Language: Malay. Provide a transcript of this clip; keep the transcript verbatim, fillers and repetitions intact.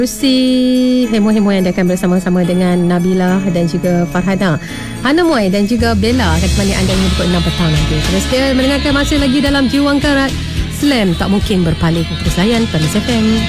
Kursi hemo-hemo yang akan bersama-sama dengan Nabila dan juga Farhana, Hana Muai dan juga Bella akan temani anda hingga pukul enam petang nanti. Terus dia mendengarkan masih lagi dalam Jiwang Karat Slam Tak Mungkin Berpaling. Terus layan Perlis F M.